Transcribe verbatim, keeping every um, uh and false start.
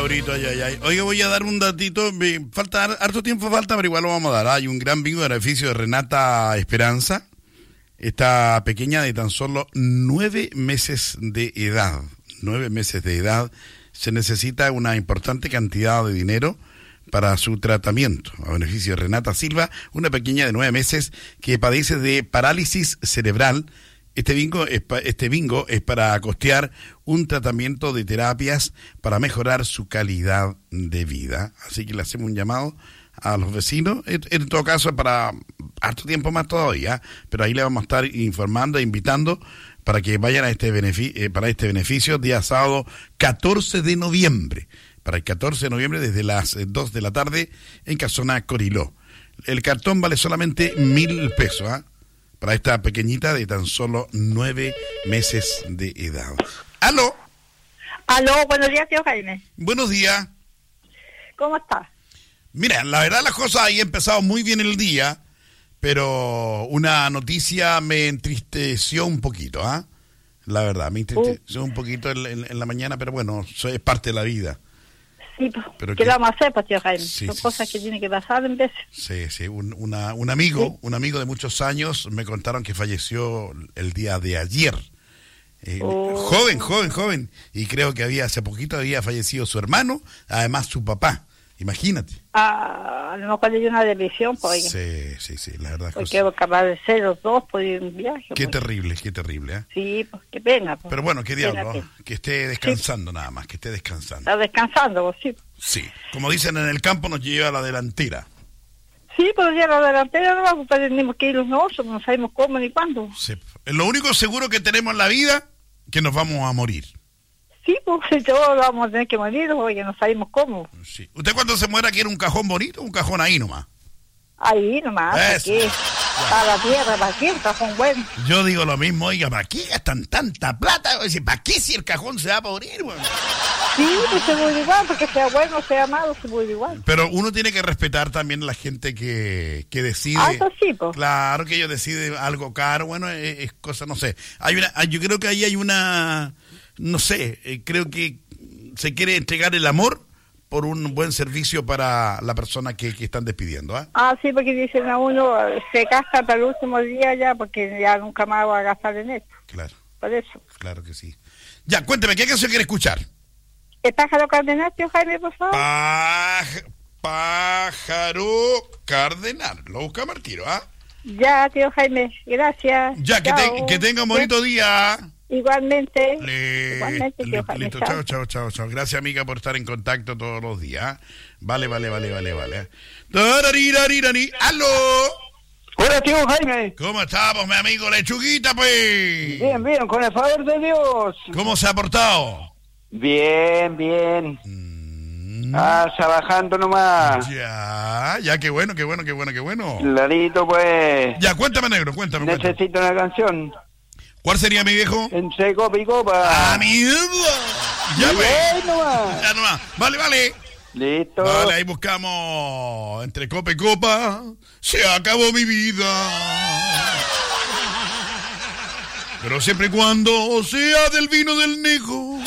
Maurito, ay, ay, ay. Oiga, voy a dar un datito. Me falta harto tiempo, falta, pero igual lo vamos a dar. Hay un gran bingo de beneficio de Renata Esperanza. Esta pequeña de tan solo nueve meses de edad. Nueve meses de edad. Se necesita una importante cantidad de dinero para su tratamiento. A beneficio de Renata Silva, una pequeña de nueve meses que padece de parálisis cerebral. Este bingo, es pa, este bingo es para costear un tratamiento de terapias para mejorar su calidad de vida. Así que le hacemos un llamado a los vecinos, en, en todo caso para harto tiempo más todavía, pero ahí le vamos a estar informando e invitando para que vayan a este beneficio, eh, para este beneficio, día sábado catorce de noviembre, para el catorce de noviembre desde las dos de la tarde en Casona Coriló. El cartón vale solamente mil pesos, ¿ah? ¿eh? Para esta pequeñita de tan solo nueve meses de edad. ¡Aló! Aló, buenos días, tío Jaime. Buenos días. ¿Cómo está? Mira, la verdad las cosas ahí han empezado muy bien el día, pero una noticia me entristeció un poquito, ¿ah? ¿eh? La verdad, me entristeció uh. un poquito en, en, en la mañana, pero bueno, eso es parte de la vida. Sí, pero ¿qué le vamos a hacer, pues, tío Jaime? Sí, Son sí, cosas sí. que tienen que pasar en veces. Sí, sí, un, una, un amigo, sí. un amigo de muchos años me contaron que falleció el día de ayer. Eh, oh. Joven, joven, joven. Y creo que había hace poquito había fallecido su hermano, además su papá. Imagínate. Ah, a lo mejor hay una depresión, pues. Sí, sí, sí, la verdad. Porque es capaz de ser los dos por ir un viaje. Qué pues. terrible, qué terrible, ¿eh? Sí, pues qué pena. Pues. Pero bueno, qué diablo, pena, que esté descansando sí. nada más, que esté descansando. Está descansando, pues sí. Sí, como dicen en el campo nos lleva a la delantera. Sí, pues ya la delantera no vamos, pues tenemos que ir los nosotros, no sabemos cómo ni cuándo. Sí. Lo único seguro que tenemos en la vida que nos vamos a morir. Sí, pues todos vamos a tener que morir porque no sabemos cómo. Sí. ¿Usted cuando se muera quiere un cajón bonito o un cajón ahí nomás? Ahí nomás, aquí, para la tierra, para aquí, el cajón bueno. Yo digo lo mismo, oiga, ¿para qué gastan tanta plata? ¿Para qué si el cajón se va a morir, bueno? Sí, pues se muere igual, porque sea bueno, sea malo, se muere igual. Pero uno tiene que respetar también a la gente que, que decide. Ah, eso sí, pues. Claro, que ellos deciden algo caro, bueno, es, es cosa, no sé. Hay una, yo creo que ahí hay una, no sé, eh, creo que se quiere entregar el amor por un buen servicio para la persona que, que están despidiendo, ¿eh? Ah, sí, porque dicen a uno, se gasta hasta el último día ya, porque ya nunca más va a gastar en esto. Claro. Por eso. Claro que sí. Ya, cuénteme, ¿qué canción quiere escuchar? ¿El pájaro cardenal, tío Jaime, por favor? Paj, pájaro cardenal. Lo buscamos al tiro, ¿ah? ¿eh? Ya, tío Jaime, gracias. Ya, que, te, que tenga un bonito día. Igualmente. Le, Igualmente, tío le, Jaime. Listo, chao, chao, chao, chao. Gracias, amiga, por estar en contacto todos los días. Vale, vale, vale, vale, vale. ¡Aló! Hola, tío Jaime. ¿Cómo estamos, mi amigo Lechuguita, pues? Bien, bien, con el favor de Dios. ¿Cómo se ha portado? Bien, bien. Mm. Ah, trabajando nomás. Ya, ya, qué bueno, qué bueno, qué bueno, qué bueno. Clarito, pues. Ya, cuéntame, negro, cuéntame. Necesito cuéntame. una canción. ¿Cuál sería, mi viejo? Entre copa y copa. ¡Ah, mierda! Ya, pues. nomás. Ya nomás. Vale, vale. Listo. Vale, ahí buscamos entre copa y copa. Se acabó mi vida. Pero siempre y cuando sea del vino del negro.